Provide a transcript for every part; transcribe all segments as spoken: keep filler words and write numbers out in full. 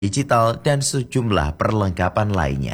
digital, dan sejumlah perlengkapan lainnya.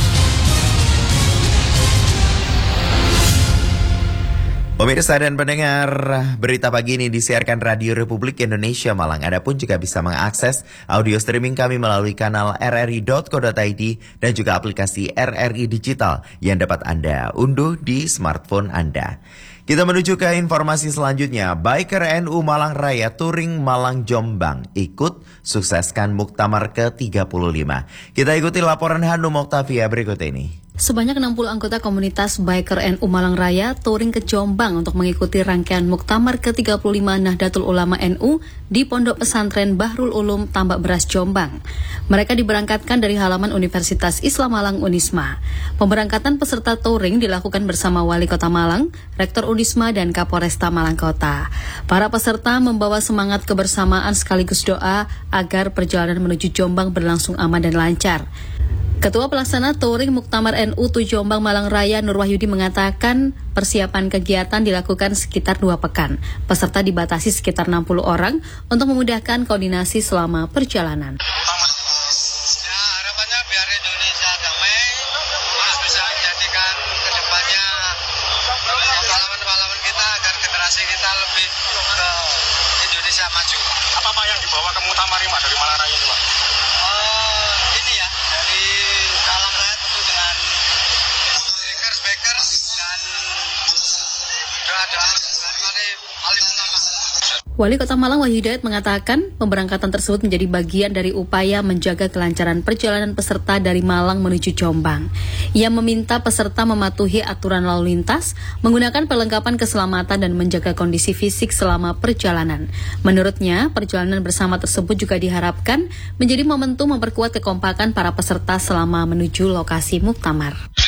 Pemirsa dan pendengar, berita pagi ini disiarkan Radio Republik Indonesia Malang. Anda pun juga bisa mengakses audio streaming kami melalui kanal r r i dot co dot i d dan juga aplikasi R R I Digital yang dapat Anda unduh di smartphone Anda. Kita menuju ke informasi selanjutnya. Biker N U Malang Raya Touring Malang Jombang ikut sukseskan Muktamar ke tiga puluh lima. Kita ikuti laporan Hanum Oktavia berikut ini. Sebanyak enam puluh anggota komunitas Biker N U Malang Raya touring ke Jombang untuk mengikuti rangkaian Muktamar ke tiga puluh lima Nahdlatul Ulama N U di Pondok Pesantren Bahrul Ulum Tambak Beras Jombang. Mereka diberangkatkan dari halaman Universitas Islam Malang Unisma. Pemberangkatan peserta touring dilakukan bersama Wali Kota Malang, Rektor Unisma dan Kapolresta Malang Kota. Para peserta membawa semangat kebersamaan sekaligus doa agar perjalanan menuju Jombang berlangsung aman dan lancar. Ketua Pelaksana Touring Muktamar N U tujuh Jombang Malang Raya Nur Wahyudi mengatakan persiapan kegiatan dilakukan sekitar dua pekan. Peserta dibatasi sekitar enam puluh orang untuk memudahkan koordinasi selama perjalanan. Ya, harapannya biar Indonesia damai, terus bisa menjadikan kedepannya pahlawan-pahlawan kita agar generasi kita lebih ke Indonesia maju. Apa Pak yang dibawa ke Muktamar ini, Pak, dari Malang Raya ini, Pak? Uh, ini ya, dari Malang Raya tentu dengan bakers-bakers dan doa-doa dari alim ulama. Wali Kota Malang Wahyu Hidayat mengatakan pemberangkatan tersebut menjadi bagian dari upaya menjaga kelancaran perjalanan peserta dari Malang menuju Jombang. Ia meminta peserta mematuhi aturan lalu lintas, menggunakan perlengkapan keselamatan dan menjaga kondisi fisik selama perjalanan. Menurutnya, perjalanan bersama tersebut juga diharapkan menjadi momentum memperkuat kekompakan para peserta selama menuju lokasi Muktamar.